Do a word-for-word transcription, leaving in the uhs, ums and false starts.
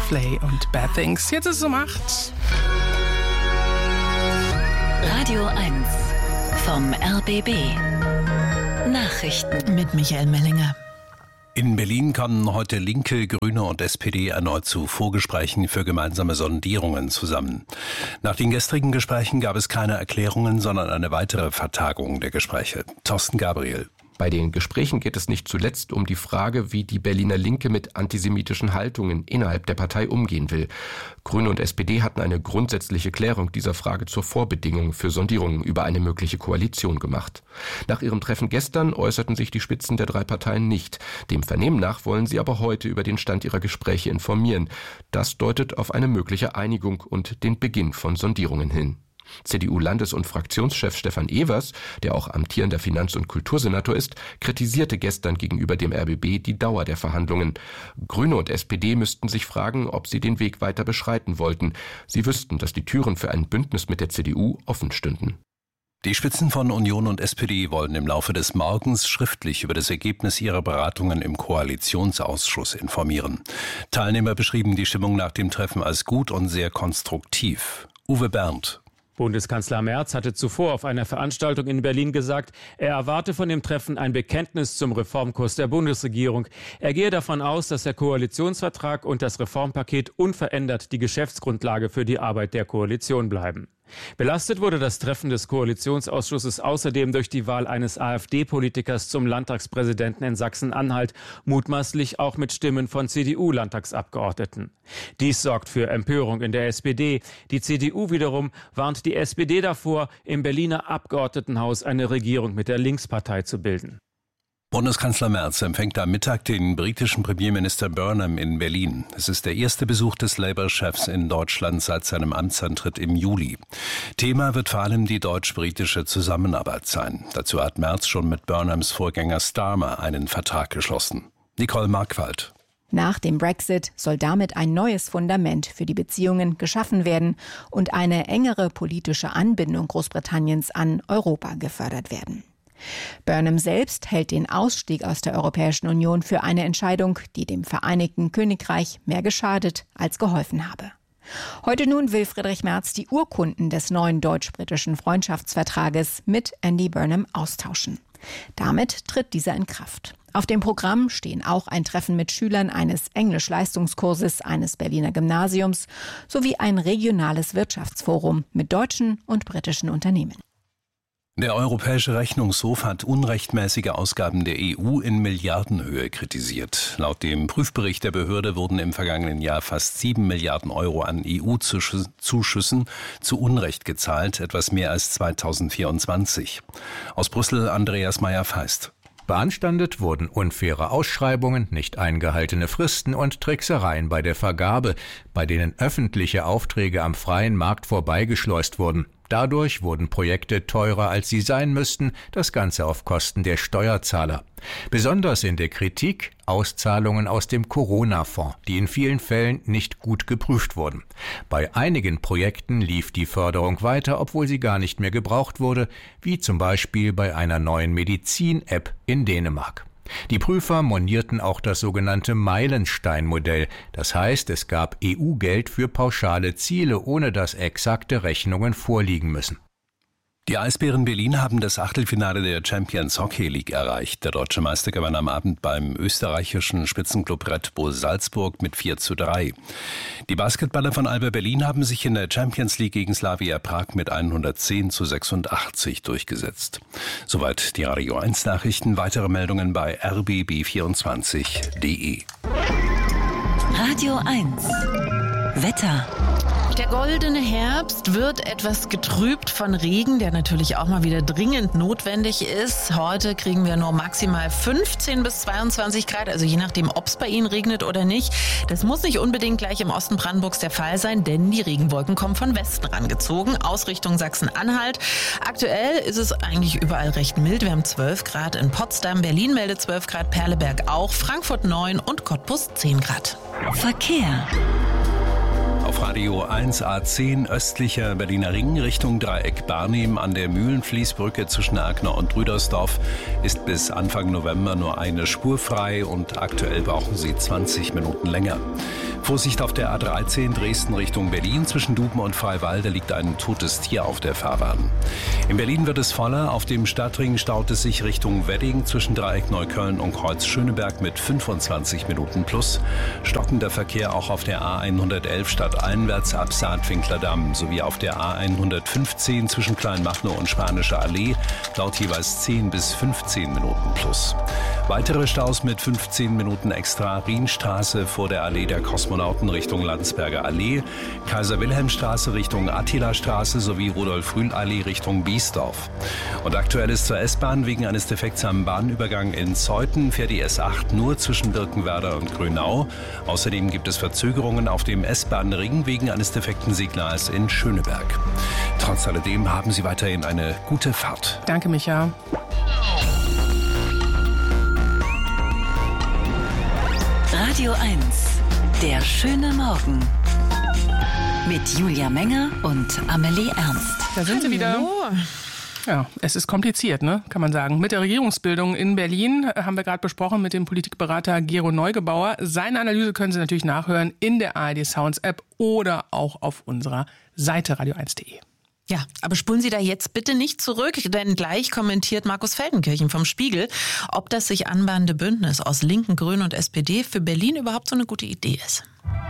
Flay und Bad Things. Jetzt ist es um acht. Radio eins vom R B B. Nachrichten mit Michael Mellinger. In Berlin kamen heute Linke, Grüne und S P D erneut zu Vorgesprächen für gemeinsame Sondierungen zusammen. Nach den gestrigen Gesprächen gab es keine Erklärungen, sondern eine weitere Vertagung der Gespräche. Thorsten Gabriel. Bei den Gesprächen geht es nicht zuletzt um die Frage, wie die Berliner Linke mit antisemitischen Haltungen innerhalb der Partei umgehen will. Grüne und S P D hatten eine grundsätzliche Klärung dieser Frage zur Vorbedingung für Sondierungen über eine mögliche Koalition gemacht. Nach ihrem Treffen gestern äußerten sich die Spitzen der drei Parteien nicht. Dem Vernehmen nach wollen sie aber heute über den Stand ihrer Gespräche informieren. Das deutet auf eine mögliche Einigung und den Beginn von Sondierungen hin. C D U-Landes- und Fraktionschef Stefan Evers, der auch amtierender Finanz- und Kultursenator ist, kritisierte gestern gegenüber dem R B B die Dauer der Verhandlungen. Grüne und S P D müssten sich fragen, ob sie den Weg weiter beschreiten wollten. Sie wüssten, dass die Türen für ein Bündnis mit der C D U offen stünden. Die Spitzen von Union und S P D wollen im Laufe des Morgens schriftlich über das Ergebnis ihrer Beratungen im Koalitionsausschuss informieren. Teilnehmer beschrieben die Stimmung nach dem Treffen als gut und sehr konstruktiv. Uwe Berndt. Bundeskanzler Merz hatte zuvor auf einer Veranstaltung in Berlin gesagt, er erwarte von dem Treffen ein Bekenntnis zum Reformkurs der Bundesregierung. Er gehe davon aus, dass der Koalitionsvertrag und das Reformpaket unverändert die Geschäftsgrundlage für die Arbeit der Koalition bleiben. Belastet wurde das Treffen des Koalitionsausschusses außerdem durch die Wahl eines AfD-Politikers zum Landtagspräsidenten in Sachsen-Anhalt, mutmaßlich auch mit Stimmen von C D U-Landtagsabgeordneten. Dies sorgt für Empörung in der S P D. Die C D U wiederum warnt die S P D davor, im Berliner Abgeordnetenhaus eine Regierung mit der Linkspartei zu bilden. Bundeskanzler Merz empfängt am Mittag den britischen Premierminister Burnham in Berlin. Es ist der erste Besuch des Labour-Chefs in Deutschland seit seinem Amtsantritt im Juli. Thema wird vor allem die deutsch-britische Zusammenarbeit sein. Dazu hat Merz schon mit Burnhams Vorgänger Starmer einen Vertrag geschlossen. Nicole Markwald. Nach dem Brexit soll damit ein neues Fundament für die Beziehungen geschaffen werden und eine engere politische Anbindung Großbritanniens an Europa gefördert werden. Burnham selbst hält den Ausstieg aus der Europäischen Union für eine Entscheidung, die dem Vereinigten Königreich mehr geschadet als geholfen habe. Heute nun will Friedrich Merz die Urkunden des neuen deutsch-britischen Freundschaftsvertrages mit Andy Burnham austauschen. Damit tritt dieser in Kraft. Auf dem Programm stehen auch ein Treffen mit Schülern eines Englisch-Leistungskurses eines Berliner Gymnasiums sowie ein regionales Wirtschaftsforum mit deutschen und britischen Unternehmen. Der Europäische Rechnungshof hat unrechtmäßige Ausgaben der E U in Milliardenhöhe kritisiert. Laut dem Prüfbericht der Behörde wurden im vergangenen Jahr fast sieben Milliarden Euro an E U-Zuschüssen zu Unrecht gezahlt, etwas mehr als zweitausendvierundzwanzig. Aus Brüssel Andreas Meyer-Feist. Beanstandet wurden unfaire Ausschreibungen, nicht eingehaltene Fristen und Tricksereien bei der Vergabe, bei denen öffentliche Aufträge am freien Markt vorbeigeschleust wurden. Dadurch wurden Projekte teurer, als sie sein müssten, das Ganze auf Kosten der Steuerzahler. Besonders in der Kritik Auszahlungen aus dem Corona-Fonds, die in vielen Fällen nicht gut geprüft wurden. Bei einigen Projekten lief die Förderung weiter, obwohl sie gar nicht mehr gebraucht wurde, wie zum Beispiel bei einer neuen Medizin-App in Dänemark. Die Prüfer monierten auch das sogenannte Meilenstein-Modell. Das heißt, es gab E U-Geld für pauschale Ziele, ohne dass exakte Rechnungen vorliegen müssen. Die Eisbären Berlin haben das Achtelfinale der Champions Hockey League erreicht. Der deutsche Meister gewann am Abend beim österreichischen Spitzenclub Red Bull Salzburg mit vier zu drei. Die Basketballer von Alba Berlin haben sich in der Champions League gegen Slavia Prag mit hundertzehn zu sechsundachtzig durchgesetzt. Soweit die Radio eins Nachrichten. Weitere Meldungen bei r b b vierundzwanzig punkt d e. Radio eins Wetter. Der goldene Herbst wird etwas getrübt von Regen, der natürlich auch mal wieder dringend notwendig ist. Heute kriegen wir nur maximal fünfzehn bis zweiundzwanzig Grad, also je nachdem, ob es bei Ihnen regnet oder nicht. Das muss nicht unbedingt gleich im Osten Brandenburgs der Fall sein, denn die Regenwolken kommen von Westen rangezogen, aus Richtung Sachsen-Anhalt. Aktuell ist es eigentlich überall recht mild. Wir haben zwölf Grad in Potsdam, Berlin meldet zwölf Grad, Perleberg auch, Frankfurt neun und Cottbus zehn Grad. Verkehr. Auf Radio eins A zehn östlicher Berliner Ring Richtung Dreieck Barnim an der Mühlenfließbrücke zwischen Erkner und Rüdersdorf ist bis Anfang November nur eine Spur frei und aktuell brauchen Sie zwanzig Minuten länger. Vorsicht auf der A dreizehn Dresden Richtung Berlin. Zwischen Duben und Freiwalde liegt ein totes Tier auf der Fahrbahn. In Berlin wird es voller. Auf dem Stadtring staut es sich Richtung Wedding zwischen Dreieck Neukölln und Kreuz Schöneberg mit fünfundzwanzig Minuten plus. Stockender Verkehr auch auf der A hundertelf stadteinwärts ab Saatwinklerdamm sowie auf der A hundertfünfzehn zwischen Kleinmachnow und Spanische Allee. Dort jeweils zehn bis fünfzehn Minuten plus. Weitere Staus mit fünfzehn Minuten extra. Rienstraße vor der Allee der Kosmonauten Richtung Landsberger Allee, Kaiser-Wilhelm-Straße Richtung Attila-Straße sowie Rudolf-Rühl-Allee Richtung Biesdorf. Und aktuell ist zur S-Bahn wegen eines Defekts am Bahnübergang in Zeuthen fährt die S acht nur zwischen Birkenwerder und Grünau. Außerdem gibt es Verzögerungen auf dem S-Bahn-Ring wegen eines defekten Signals in Schöneberg. Trotz alledem haben Sie weiterhin eine gute Fahrt. Danke, Micha. Radio eins, der schöne Morgen. Mit Julia Menger und Amelie Ernst. Da sind Sie wieder. Ja, es ist kompliziert, ne? Kann man sagen. Mit der Regierungsbildung in Berlin haben wir gerade besprochen mit dem Politikberater Gero Neugebauer. Seine Analyse können Sie natürlich nachhören in der A R D Sounds App oder auch auf unserer Seite radio eins punkt de. Ja, aber spulen Sie da jetzt bitte nicht zurück, denn gleich kommentiert Markus Feldenkirchen vom Spiegel, ob das sich anbahnende Bündnis aus Linken, Grünen und S P D für Berlin überhaupt so eine gute Idee ist.